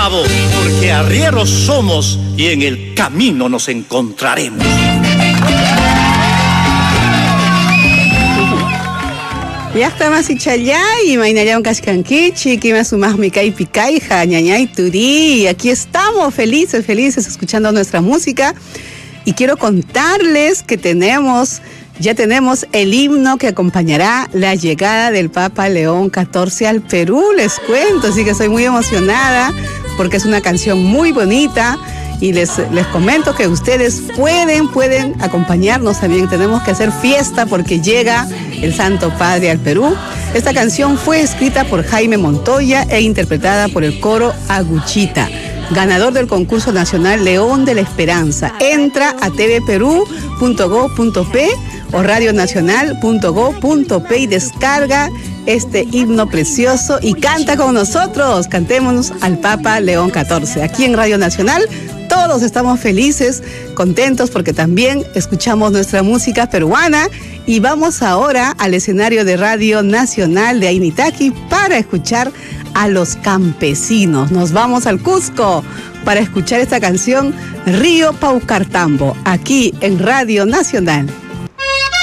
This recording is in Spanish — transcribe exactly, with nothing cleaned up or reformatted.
Gustavo, porque arrieros somos y en el camino nos encontraremos. Llaqta masichallay, imaynallawan kashkankichik, ima sumaqmi kaypi kayqa, ñañay turi. Aquí estamos felices, felices, escuchando nuestra música. Y quiero contarles que tenemos, ya tenemos el himno que acompañará la llegada del Papa León catorce al Perú, les cuento. Así que estoy muy emocionada porque es una canción muy bonita. Y les, les comento que ustedes pueden, pueden acompañarnos también. Tenemos que hacer fiesta porque llega el Santo Padre al Perú. Esta canción fue escrita por Jaime Montoya e interpretada por el coro Aguchita, ganador del concurso nacional León de la Esperanza. Entra a t v perú punto gob punto pe o radionacional punto gob punto pe y descarga este himno precioso y canta con nosotros. Cantémonos al Papa León catorce. Aquí en Radio Nacional todos estamos felices, contentos porque también escuchamos nuestra música peruana. Y vamos ahora al escenario de Radio Nacional de Ainitaqui para escuchar a los campesinos. Nos vamos al Cusco para escuchar esta canción Río Paucartambo, aquí en Radio Nacional.